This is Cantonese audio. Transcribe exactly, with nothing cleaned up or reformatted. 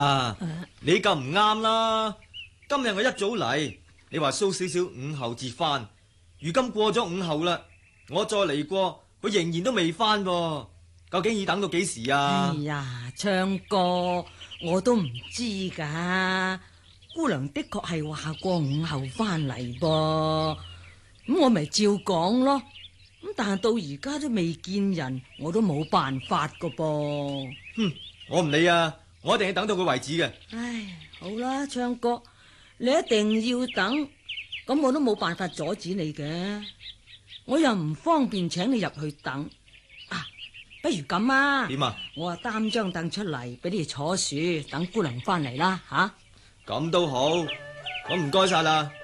啊，你咁唔啱啦！今日我一早嚟，你話蘇少少午後至翻，如今過咗午後啦，我再嚟過，佢仍然都未翻噃，究竟要等到幾時啊？ 哎呀，昌哥，我都唔知噶。姑娘的確係話過午後翻嚟噃，咁我咪照講咯。咁但係到而家都未見人，我都冇辦法噶噃。 哼，我唔理啊，我一定要等到佢為止嘅。 唉，好啦，昌哥，你一定要等，咁我都冇辦法阻止你嘅。我又唔方便請你入去等啊，不如咁啊？ 點啊？ 我啊擔張凳出嚟俾你哋坐樹，等姑娘翻嚟啦吓。 咁都好，咁唔該晒啦。